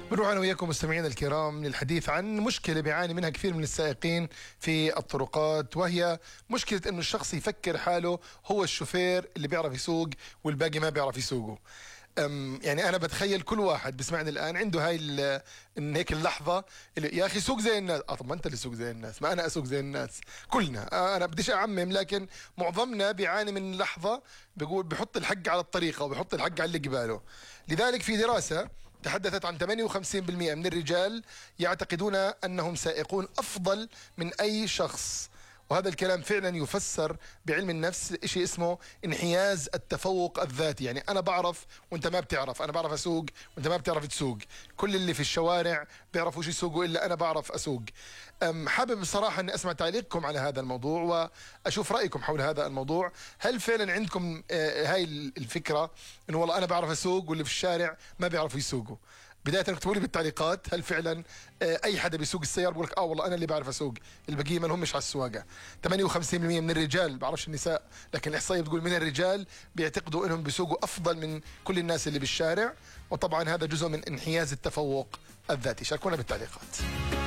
بنروح أنا وياكم مستمعينا الكرام للحديث عن مشكلة بيعاني منها كثير من السائقين في الطرقات، وهي مشكلة إنه الشخص يفكر حاله هو الشوفير اللي بيعرف يسوق والباقي ما بيعرف يسوقه. يعني أنا بتخيل كل واحد بيسمعني الآن عنده هاي إن هيك اللحظة اللي يا أخي سوق زي الناس. طب ما أنت اللي سوق زي الناس، ما أنا أسوق زي الناس كلنا. أنا بديش أعمم، لكن معظمنا بيعاني من لحظة بيقول بحط الحق على الطريقة وبحط الحق على اللي قباله. لذلك في دراسة تحدثت عن 58% من الرجال يعتقدون أنهم سائقون أفضل من أي شخص، وهذا الكلام فعلا يفسر بعلم النفس شيء اسمه انحياز التفوق الذاتي. يعني أنا بعرف وأنت ما بتعرف، أنا بعرف أسوق وأنت ما بتعرف تسوق، كل اللي في الشوارع بيعرفوا شو يسوقوا إلا أنا بعرف أسوق. حابب بصراحة أني أسمع تعليقكم على هذا الموضوع وأشوف رأيكم حول هذا الموضوع. هل فعلا عندكم هاي الفكرة أنه والله أنا بعرف أسوق واللي في الشارع ما بيعرفوا يسوقوا؟ بداية اكتبوا لي بالتعليقات هل فعلا اي حدا بيسوق السيارة بقول لك والله انا اللي بعرف اسوق، البقيه ما لهمش على السواقه. 58% من الرجال، بعرفش النساء، لكن الاحصائيه بتقول من الرجال بيعتقدوا انهم بيسوقوا افضل من كل الناس اللي بالشارع، وطبعا هذا جزء من انحياز التفوق الذاتي. شاركونا بالتعليقات.